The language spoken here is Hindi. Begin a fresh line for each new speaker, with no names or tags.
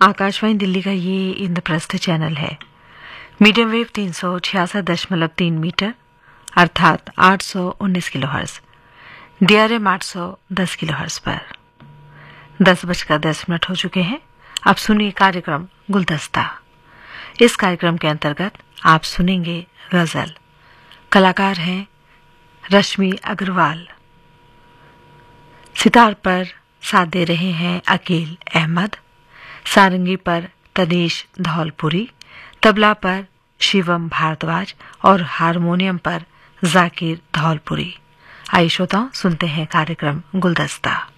आकाशवाणी दिल्ली का ये इंद्रप्रस्थ चैनल है। मीडियम वेव 366.3 मीटर अर्थात 819 किलोहर्ट्ज, DRM 810 किलोहर्ट्ज पर 10:10 हो चुके हैं। अब सुनिए कार्यक्रम गुलदस्ता। इस कार्यक्रम के अंतर्गत आप सुनेंगे गजल। कलाकार हैं रश्मि अग्रवाल। सितार पर साथ दे रहे हैं अकील अहमद, सारंगी पर तनीश धौलपुरी, तबला पर शिवम भारद्वाज और हारमोनियम पर जाकिर धौलपुरी। आइए श्रोताओं, सुनते हैं कार्यक्रम गुलदस्ता।